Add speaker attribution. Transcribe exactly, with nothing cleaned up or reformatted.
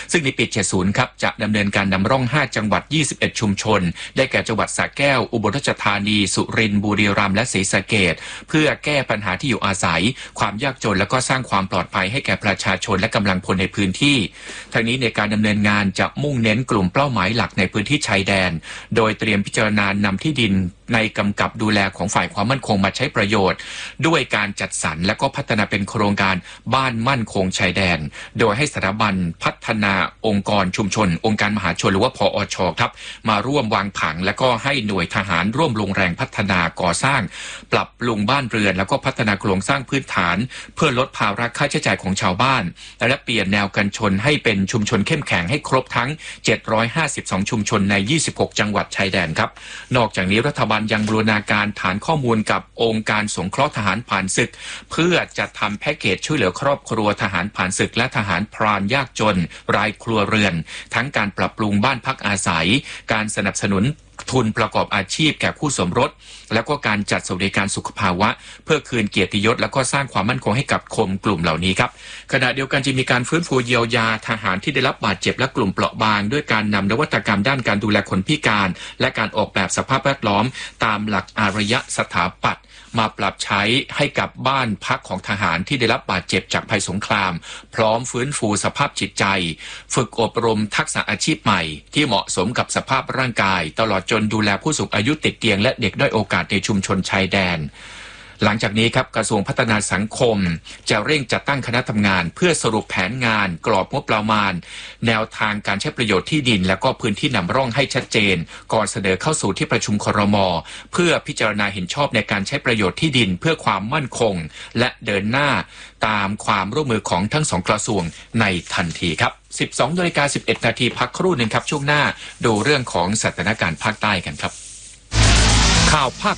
Speaker 1: ซึ่งในปีเจ็ดสิบครับจะดำเนินการนำร่องห้าจังหวัดยี่สิบเอ็ดชุมชนได้แก่จังหวัดสระแก้วอุบลราชธานีสุรินทร์บุรีรัมย์และศรีสะเกษเพื่อแก้ปัญหาที่อยู่อาศัยความยากจนและก็สร้างความปลอดภัยให้แก่ประชาชนและกำลังพลในพื้นที่ทั้งนี้ในการดำเนินงานจะมุ่งเน้นกลุ่มเป้าหมายหลักในพื้นที่ชายแดนโดยเตรียมพิจารณานำที่ดินในกำกับดูแลของฝ่ายความมั่นคงมาใช้ประโยชน์ด้วยการจัดสรรและก็พัฒนาเป็นโครงการบ้านมั่นคงชายแดนโดยให้สถาบันพัฒนาองค์กรชุมชนองค์การมหาชนหรือว่าพอชครับมาร่วมวางผังและก็ให้หน่วยทหารร่วมลงแรงพัฒนาก่อสร้างปรับปรุงบ้านเรือนแล้วก็พัฒนาโครงสร้างพื้นฐานเพื่อลดภาระค่าใช้จ่ายของชาวบ้านและเปลี่ยนแนวกันชนให้เป็นชุมชนเข้มแข็งให้ครบทั้งเจ็ดร้อยห้าสิบสองชุมชนในยี่สิบหกจังหวัดชายแดนครับนอกจากนี้รัฐบาลยังบูรณาการฐานข้อมูลกับองค์การสงเคราะห์ทหารผ่านศึกเพื่อจะทำแพ็กเกจช่วยเหลือครอบครัวทหารผ่านศึกและทหารพรานยากจนรายครัวเรือนทั้งการปรับปรุงบ้านพักอาศัยการสนับสนุนทุนประกอบอาชีพแก่คู่สมรสแล้วก็การจัดสวัสดิการสุขภาวะเพื่อคืนเกียรติยศและก็สร้างความมั่นคงให้กับคมกลุ่มเหล่านี้ครับขณะเดียวกันจะมีการฟื้นฟูเยียวยาทหารที่ได้รับบาดเจ็บและกลุ่มเปราะบางด้วยการนำนวัตกรรมด้านการดูแลคนพิการและการออกแบบสภาพแวดล้อมตามหลักอารยสถาปัตย์มาปรับใช้ให้กับบ้านพักของทหารที่ได้รับบาดเจ็บจากภัยสงครามพร้อมฟื้นฟูสภาพจิตใจฝึกอบรมทักษะอาชีพใหม่ที่เหมาะสมกับสภาพร่างกายตลอดจนดูแลผู้สูงอายุติดเตียงและเด็กด้อยโอกาสในชุมชนชายแดนหลังจากนี้ครับกระทรวงพัฒนาสังคมจะเร่งจัดตั้งคณะทำงานเพื่อสรุปแผนงานกรอบงบประมาณแนวทางการใช้ประโยชน์ที่ดินและก็พื้นที่นำร่องให้ชัดเจนก่อนเสนอเข้าสู่ที่ประชุมครม.เพื่อพิจารณาเห็นชอบในการใช้ประโยชน์ที่ดินเพื่อความมั่นคงและเดินหน้าตามความร่วมมือของทั้งสองกระทรวงในทันทีครับ สิบสองนาฬิกาสิบเอ็ดนาทีพักครู่หนึ่งครับช่วงหน้าดูเรื่องของสถานการณ์ภาคใต้กันครับข่าวภาค